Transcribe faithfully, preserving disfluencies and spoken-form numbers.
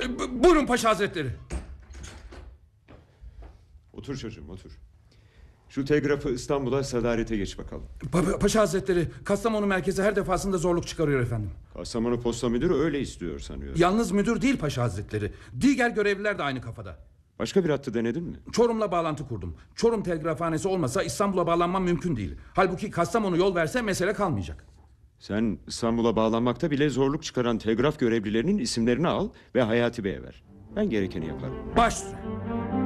E, buyurun Paşa Hazretleri. Otur çocuğum, otur. Şu telgrafı İstanbul'a sadarete geç bakalım. Pa Paşa Hazretleri, Kastamonu merkezi her defasında zorluk çıkarıyor efendim. Kastamonu posta müdürü öyle istiyor sanıyorum. Yalnız müdür değil Paşa Hazretleri. Diğer görevliler de aynı kafada. Başka bir hattı denedin mi? Çorum'la bağlantı kurdum. Çorum telgrafhanesi olmasa İstanbul'a bağlanmam mümkün değil. Halbuki Kastamonu yol verse mesele kalmayacak. Sen İstanbul'a bağlanmakta bile zorluk çıkaran telgraf görevlilerinin isimlerini al ve Hayati Bey'e ver. Ben gerekeni yaparım. Baş üstüne.